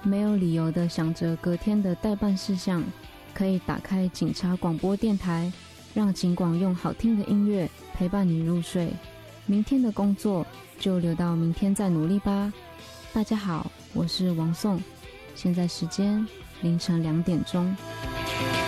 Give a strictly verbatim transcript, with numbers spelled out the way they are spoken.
没有理由的想着隔天的待办事项，可以打开警察广播电台，让警广用好听的音乐陪伴你入睡。明天的工作就留到明天再努力吧。大家好，我是王颂，现在时间凌晨两点钟。